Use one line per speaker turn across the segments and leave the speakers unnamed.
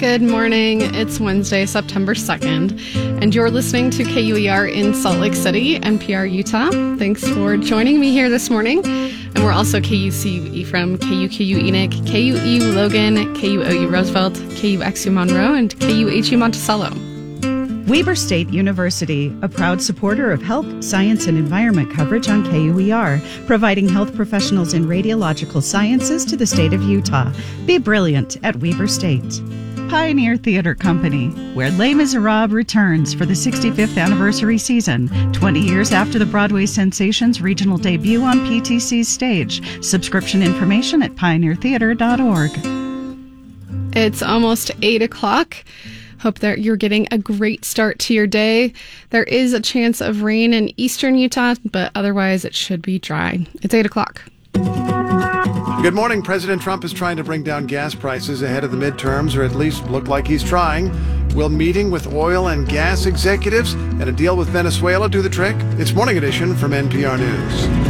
Good morning. It's Wednesday, September 2nd, and you're listening to KUER in Salt Lake City, NPR, Utah. Thanks for joining me here this morning. And we're also KUCU from KUKU Enoch, KUEU Logan, KUOU Roosevelt, KUXU Monroe, and KUHU Monticello.
Weber State University, a proud supporter of health, science, and environment coverage on KUER, providing health professionals in radiological sciences to the state of Utah. Be brilliant at Weber State. Pioneer Theater Company, where Les Miserables returns for the 65th anniversary season, 20 years after the Broadway Sensations regional debut on PTC's stage. Subscription information at pioneertheater.org.
It's almost 8 o'clock. Hope that you're getting a great start to your day. There is a chance of rain in eastern Utah, but otherwise it should be dry. It's 8 o'clock.
Good morning. President Trump is trying to bring down gas prices ahead of the midterms, or at least look like he's trying. Will meeting with oil and gas executives and a deal with Venezuela do the trick? It's Morning Edition from NPR News.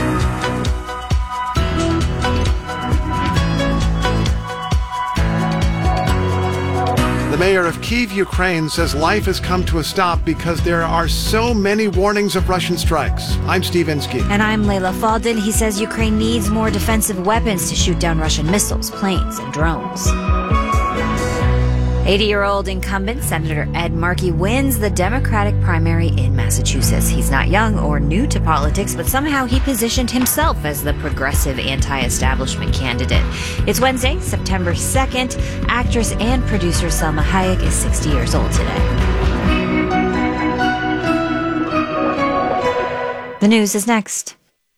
The mayor of Kyiv, Ukraine, says life has come to a stop because there are so many warnings of Russian strikes. I'm Steve Inskeep.
And I'm Layla Faldin. He says Ukraine needs more defensive weapons to shoot down Russian missiles, planes, and drones. 80-year-old incumbent Senator Ed Markey wins the Democratic primary in Massachusetts. He's not young or new to politics, but somehow he positioned himself as the progressive anti-establishment candidate. It's Wednesday, September 2nd. Actress and producer Selma Hayek is 60 years old today. The news is next.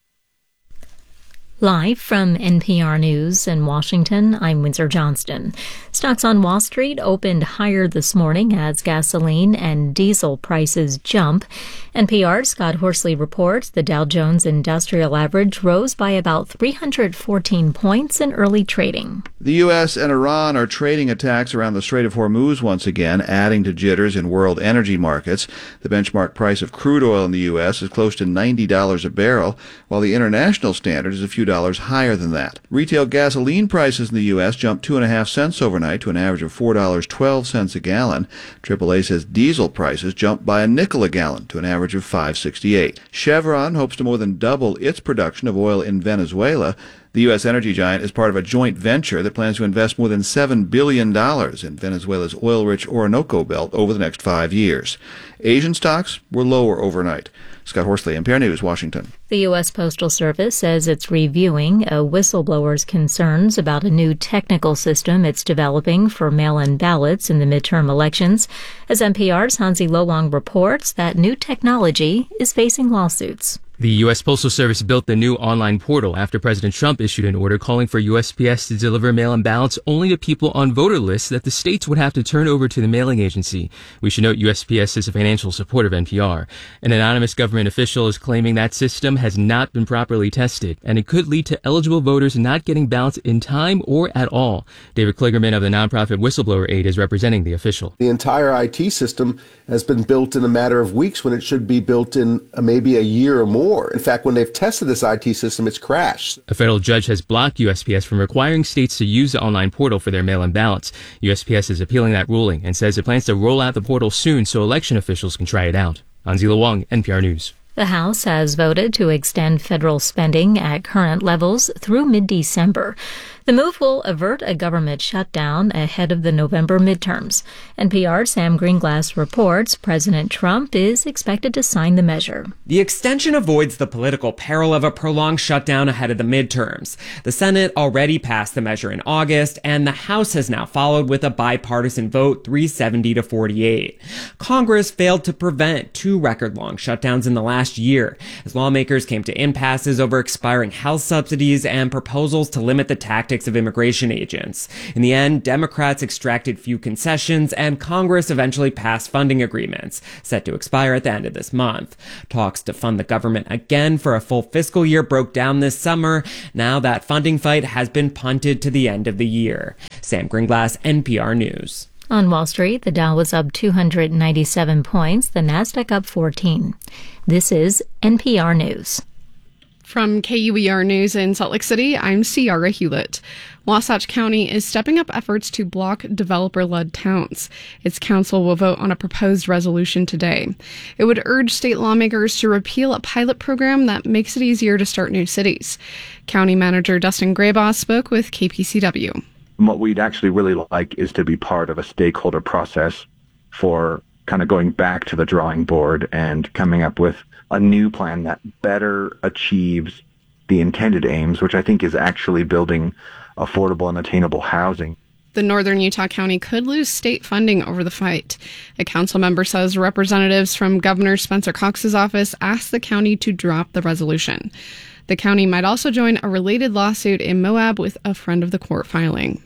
Live from NPR News in Washington, I'm Windsor Johnston. Stocks on Wall Street opened higher this morning as gasoline and diesel prices jump. NPR's Scott Horsley reports the Dow Jones Industrial Average rose by about 314 points in early trading.
The U.S. and Iran are trading attacks around the Strait of Hormuz once again, adding to jitters in world energy markets. The benchmark price of crude oil in the U.S. is close to $90 a barrel, while the international standard is a few dollars higher than that. Retail gasoline prices in the U.S. jumped 2.5 cents overnight to an average of $4.12 a gallon. AAA says diesel prices jumped by a nickel a gallon to an average of $5.68. Chevron hopes to more than double its production of oil in Venezuela. The U.S. energy giant is part of a joint venture that plans to invest more than $7 billion in Venezuela's oil-rich Orinoco Belt over the next 5 years. Asian stocks were lower overnight. Scott Horsley, NPR News, Washington.
The U.S. Postal Service says it's reviewing a whistleblower's concerns about a new technical system it's developing for mail-in ballots in the midterm elections. As NPR's Hansi Lowong reports, that new technology is facing lawsuits.
The U.S. Postal Service built the new online portal after President Trump issued an order calling for USPS to deliver mail-in ballots only to people on voter lists that the states would have to turn over to the mailing agency. We should note USPS is a financial supporter of NPR. An anonymous government official is claiming that system has not been properly tested, and it could lead to eligible voters not getting ballots in time or at all. David Kligerman of the nonprofit Whistleblower Aid is representing the official.
The entire IT system has been built in a matter of weeks when it should be built in maybe a year or more. In fact, when they've tested this IT system, it's crashed.
A federal judge has blocked USPS from requiring states to use the online portal for their mail-in ballots. USPS is appealing that ruling and says it plans to roll out the portal soon so election officials can try it out. Anzila Wong, NPR News.
The House has voted to extend federal spending at current levels through mid-December. The move will avert a government shutdown ahead of the November midterms. NPR's Sam Greenglass reports President Trump is expected to sign the measure.
The extension avoids the political peril of a prolonged shutdown ahead of the midterms. The Senate already passed the measure in August, and the House has now followed with a bipartisan vote, 370 to 48. Congress failed to prevent two record-long shutdowns in the last year, as lawmakers came to impasses over expiring health subsidies and proposals to limit the tactics of immigration agents. In the end, Democrats extracted few concessions, and Congress eventually passed funding agreements, set to expire at the end of this month. Talks to fund the government again for a full fiscal year broke down this summer. Now that funding fight has been punted to the end of the year. Sam Greenglass, NPR News.
On Wall Street, the Dow was up 297 points, the Nasdaq up 14. This is NPR News.
From KUER News in Salt Lake City, I'm Ciara Hewlett. Wasatch County is stepping up efforts to block developer-led towns. Its council will vote on a proposed resolution today. It would urge state lawmakers to repeal a pilot program that makes it easier to start new cities. County Manager Dustin Grayboss spoke with KPCW.
What we'd actually really like is to be part of a stakeholder process for kind of going back to the drawing board and coming up with a new plan that better achieves the intended aims, which I think is actually building affordable and attainable housing.
The Northern Utah County could lose state funding over the fight. A council member says representatives from Governor Spencer Cox's office asked the county to drop the resolution. The county might also join a related lawsuit in Moab with a friend of the court filing.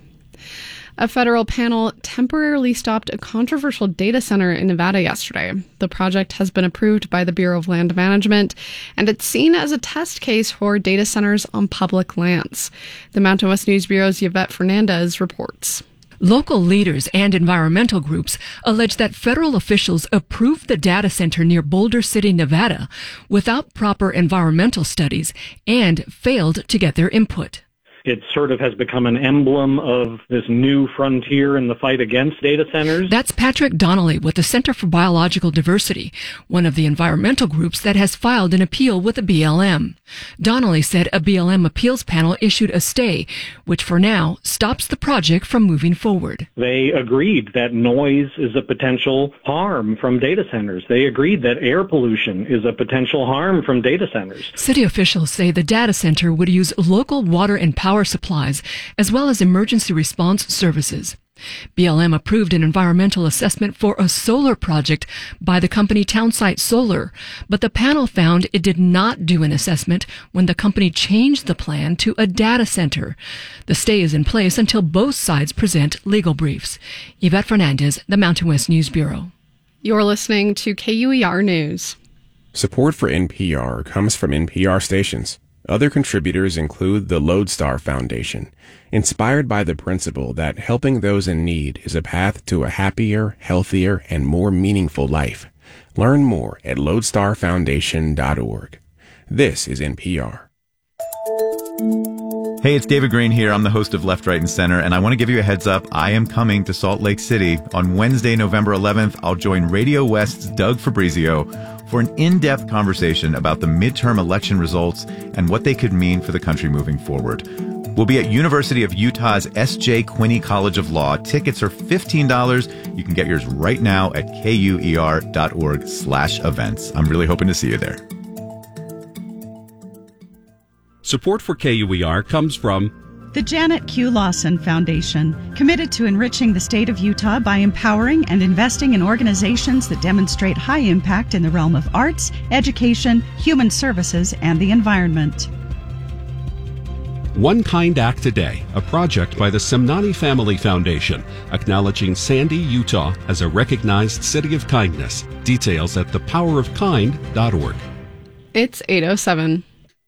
A federal panel temporarily stopped a controversial data center in Nevada yesterday. The project has been approved by the Bureau of Land Management, and it's seen as a test case for data centers on public lands. The Mountain West News Bureau's Yvette Fernandez reports.
Local leaders and environmental groups allege that federal officials approved the data center near Boulder City, Nevada, without proper environmental studies and failed to get their input.
It sort of has become an emblem of this new frontier in the fight against data centers.
That's Patrick Donnelly with the Center for Biological Diversity, one of the environmental groups that has filed an appeal with the BLM. Donnelly said a BLM appeals panel issued a stay, which for now stops the project from moving forward.
They agreed that noise is a potential harm from data centers. They agreed that air pollution is a potential harm from data centers.
City officials say the data center would use local water and power supplies, as well as emergency response services. BLM approved an environmental assessment for a solar project by the company Townsite Solar, but the panel found it did not do an assessment when the company changed the plan to a data center. The stay is in place until both sides present legal briefs. Yvette Fernandez, the Mountain West News Bureau.
You're listening to KUER News.
Support for NPR comes from NPR stations. Other contributors include the Lodestar Foundation, inspired by the principle that helping those in need is a path to a happier, healthier, and more meaningful life. Learn more at lodestarfoundation.org. This is NPR.
Hey, it's David Green here. I'm the host of Left, Right, and Center, and I want to give you a heads up. I am coming to Salt Lake City. On Wednesday, November 11th, I'll join Radio West's Doug Fabrizio for an in-depth conversation about the midterm election results and what they could mean for the country moving forward. We'll be at University of Utah's S.J. Quinney College of Law. Tickets are $15. You can get yours right now at kuer.org/events. I'm really hoping to see you there.
Support for KUER comes from
the Janet Q. Lawson Foundation, committed to enriching the state of Utah by empowering and investing in organizations that demonstrate high impact in the realm of arts, education, human services, and the environment.
One Kind Act a Day, a project by the Semnani Family Foundation, acknowledging Sandy, Utah as a recognized city of kindness. Details at thepowerofkind.org.
It's 8:07.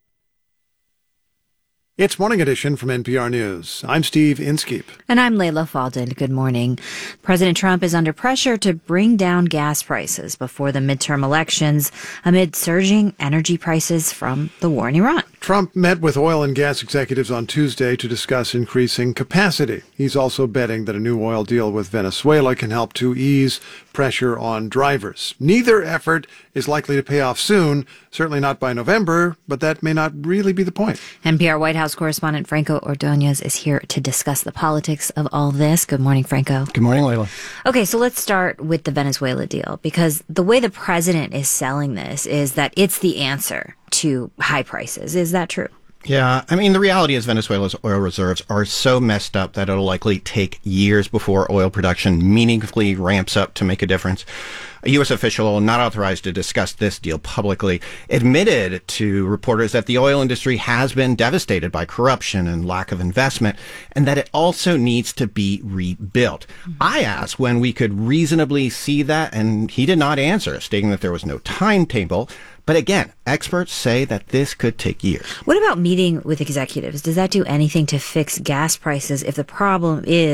It's Morning Edition from NPR News. I'm Steve Inskeep.
And I'm Layla Faldin. Good morning. President Trump is under pressure to bring down gas prices before the midterm elections amid surging energy prices from the war in Iran.
Trump met with oil and gas executives on Tuesday to discuss increasing capacity. He's also betting that a new oil deal with Venezuela can help to ease pressure on drivers. Neither effort is likely to pay off soon, certainly not by November, but that may not really be the point.
NPR White House correspondent Franco Ordonez is here to discuss the politics of all this. Good morning, Franco.
Good morning, Layla.
Okay, so let's start with the Venezuela deal, because the way the president is selling this is that it's the answer to high prices. Is that true?
Yeah, I mean, the reality is Venezuela's oil reserves are so messed up that it'll likely take years before oil production meaningfully ramps up to make a difference. A U.S. official not authorized to discuss this deal publicly admitted to reporters that the oil industry has been devastated by corruption and lack of investment, and that it also needs to be rebuilt. I asked when we could reasonably see that, and he did not answer, stating that there was no timetable. But again, experts say that this could take years.
What about meeting with executives? Does that do anything to fix gas prices if the problem is